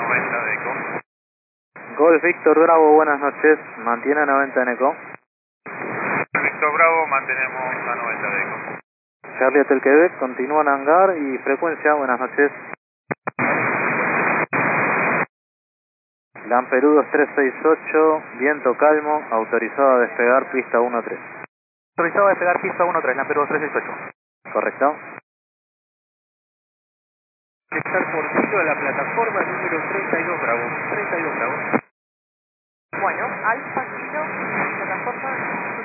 90 de eco. Golf Víctor Bravo, buenas noches, mantiene a 90 en eco. Víctor Bravo, mantenemos a 90 de eco. Charlie Hotel Quebec, continúa en hangar y frecuencia, buenas noches. Lamperudos 368, viento calmo, autorizado a despegar pista 13. Autorizado a despegar pista 13, Lamperudos 368. ¿Correcto? Estar por dentro de la plataforma número 32 Bravo. 32 Bravo. Bueno, Alfa Kilo, plataforma